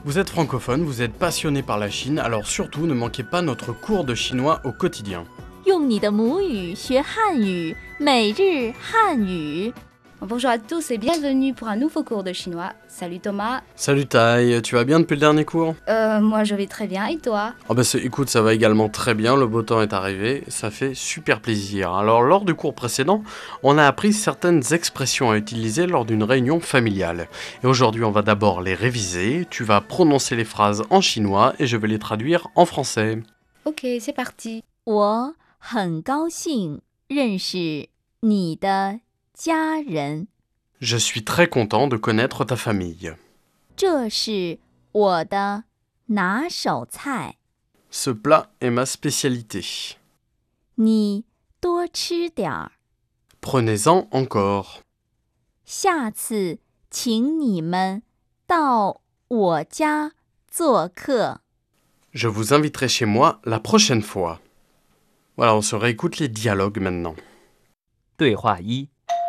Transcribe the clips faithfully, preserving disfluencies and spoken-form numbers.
Vous êtes francophone, vous êtes passionné par la Chine, alors surtout ne manquez pas notre cours de chinois au quotidien. 用你的母语学汉语，每日汉语。 Bonjour à tous et bienvenue pour un nouveau cours de chinois. Salut Thomas. Salut Tai, tu vas bien depuis le dernier cours? Euh, moi je vais très bien et toi? Oh bah c'est, écoute, ça va également très bien, le beau temps est arrivé, ça fait super plaisir. Alors lors du cours précédent, on a appris certaines expressions à utiliser lors d'une réunion familiale. Et aujourd'hui on va d'abord les réviser, tu vas prononcer les phrases en chinois et je vais les traduire en français. Ok, c'est parti. 我很高兴认识你的家人。 Je suis très content de connaître ta famille. 这是我的拿手菜。 Ce plat est ma spécialité. 你多吃点儿。 Prenez-en encore. 下次请你们到我家做客。 Je vous inviterai chez moi la prochaine fois. Voilà, on se réécoute les dialogues maintenant. 对话一，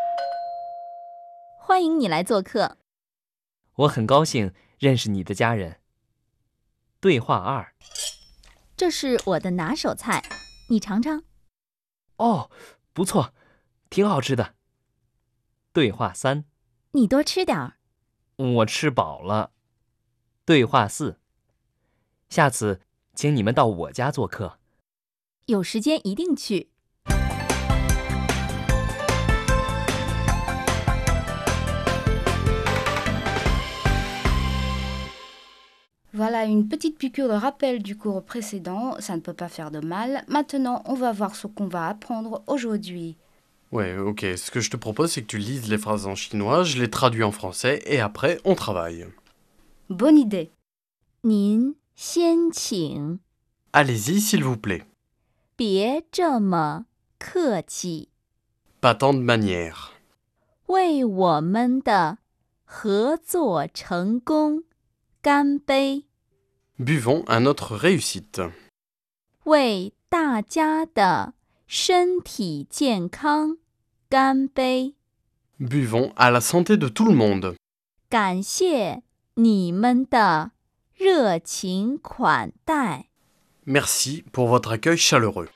欢迎你来做客。 我很高兴认识你的家人。对话二， 这是我的拿手菜，你尝尝。 哦，不错，挺好吃的。对话三， 你多吃点儿。 我吃饱了。对话四，下次请你们到我家做客。 有时间一定去。 Voilà une petite piqûre de rappel du cours précédent, ça ne peut pas faire de mal. Maintenant, on va voir ce qu'on va apprendre aujourd'hui. Ouais, ok, ce que je te propose c'est que tu lises les phrases en chinois, je les traduis en français et après on travaille. Bonne idée. 您先请， Allez-y s'il vous plaît. 别这么客气， Pas tant de manières. 为我们的合作成功干杯， Buvons à notre réussite. 为大家的身体健康干杯， Buvons à la santé de tout le monde. 感谢你们的热情款待。 Merci pour votre accueil chaleureux.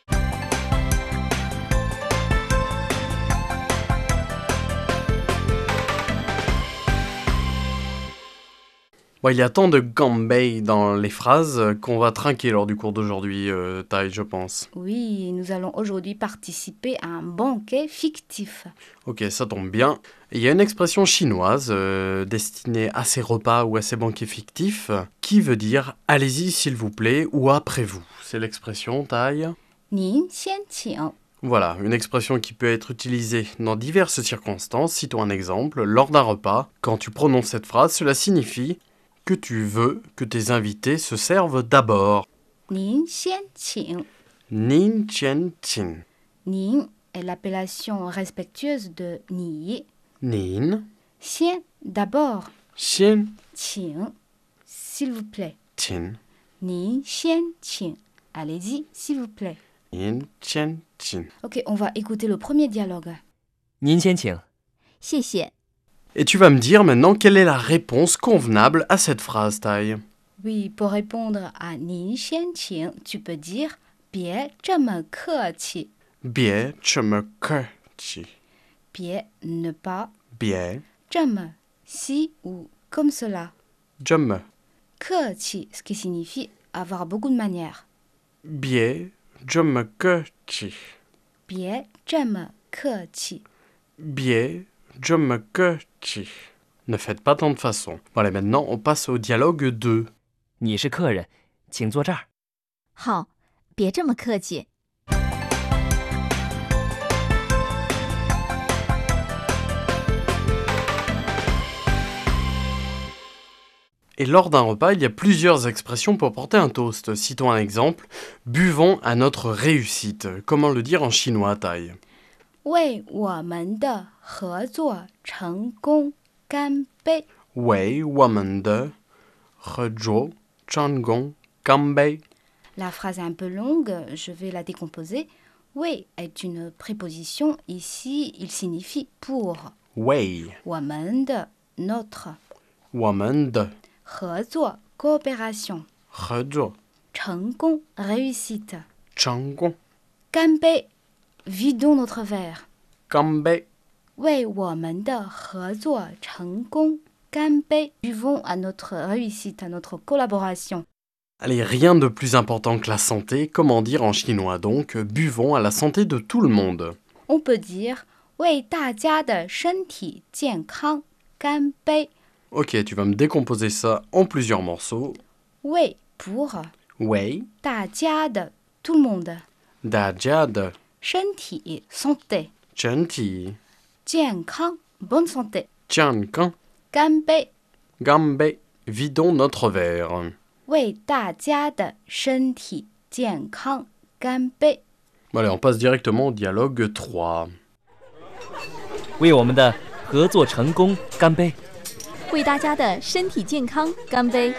Bon, il y a tant de gambei dans les phrases qu'on va trinquer lors du cours d'aujourd'hui, euh, Tai, je pense. Oui, nous allons aujourd'hui participer à un banquet fictif. Ok, ça tombe bien. Il y a une expression chinoise euh, destinée à ces repas ou à ces banquets fictifs qui veut dire « allez-y s'il vous plaît » ou « après vous ». C'est l'expression, Tai. 您先请. Voilà, une expression qui peut être utilisée dans diverses circonstances. Citons un exemple. Lors d'un repas, quand tu prononces cette phrase, cela signifie que tu veux que tes invités se servent d'abord. 您先请. Nin chen chin. 您 est l'appellation respectueuse de 你. Nin 先 d'abord. xian 请 s'il vous plaît. chin. 您先请. Allez-y, s'il vous plaît. Nin chen chin. Ok, on va écouter le premier dialogue. 您先请。 谢谢。 Et tu vas me dire maintenant quelle est la réponse convenable à cette phrase, Tai. Oui, pour répondre à 您先请, tu peux dire 别这么客气. Bie cheme ke chi. 别 ne pas, Bie 这么 si ou comme cela. jeme. 客气, ce qui signifie avoir beaucoup de manières. Bie jeme ke chi. 别这么客气. Bie jeme ke chi. Ne faites pas tant de façons. Voilà, maintenant on passe au dialogue deux. 你是客人，请坐这儿。 好，别这么客气。 Et lors d'un repas, il y a plusieurs expressions pour porter un toast. Citons un exemple. Buvons à notre réussite. Comment le dire en chinois, Tai? 为我们的合作成功干杯. Wei woman de rejo changong kambei. La phrase est un peu longue, je vais la décomposer. Oui est une préposition. Ici, il signifie pour. Wei 我们的 notre. woman de 合作 coopération. 合作， 成功 réussite. 成功， 干杯 vidons notre verre. 干杯， 为我们的合作成功干杯 buvons à notre réussite, à notre collaboration. Allez, rien de plus important que la santé, comment dire en chinois donc, buvons à la santé de tout le monde. On peut dire 为大家的身体健康干杯. Ok, tu vas me décomposer ça en plusieurs morceaux. 为 pour 喂， 大家的 tout le monde. 大家的身体 santé. 身体健康 bonne santé. 健康， 干杯干杯，vidons notre verre. 为大家的身体健康干杯. Bon, allez, on passe directement au dialogue trois. 为我们的合作成功干杯！ 为大家的身体健康干杯！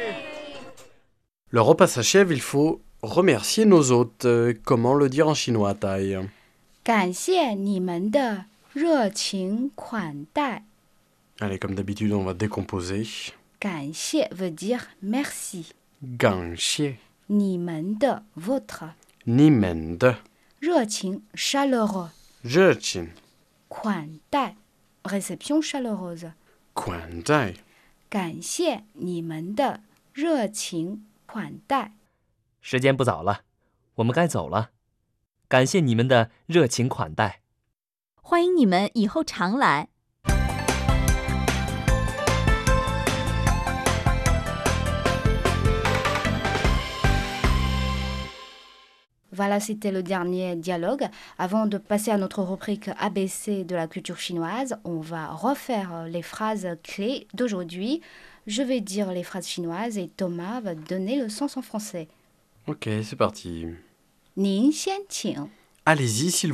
Le repas s'achève, il faut remercier nos hôtes. Euh, Comment le dire en chinois, Tai? 感谢你们的热情款待. Allez, comme d'habitude, on va décomposer. 感谢 veut dire merci. 感谢你们的 votre. 你们的热情 chaleureux. 热情款待 réception chaleureuse. 款待。 感谢你们的热情款待. 时间不早了，我们该走了。感谢你们的热情款待。 欢迎你们以后常来。 Voilà, c'était le dernier dialogue. Avant de passer à notre rubrique A B C de la culture chinoise, on va refaire les phrases clés d'aujourd'hui. Je vais dire les phrases chinoises et Thomas va donner le sens en français. Ok, c'est parti. 您先请。 Allez-y, s'il vous plaît.